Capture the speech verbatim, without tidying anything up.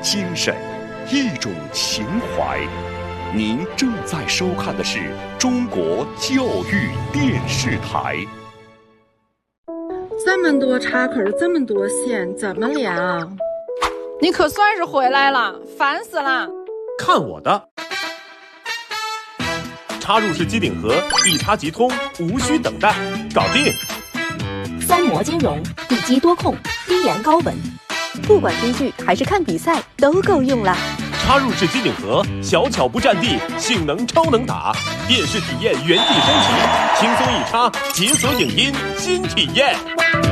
精神，一种情怀。您正在收看的是中国教育电视台。 这么多插口，这么多线，怎么连啊？ 你可算是回来了，烦死了！ 看我的！插入式机顶盒，一插即通，无需等待，搞定！ 三模兼容，一机多控，低延高稳，不管听剧还是看比赛都够用了。 插入式机顶盒，小巧不占地，性能超能打，电视体验原地升级，轻松一插，解锁影音新体验。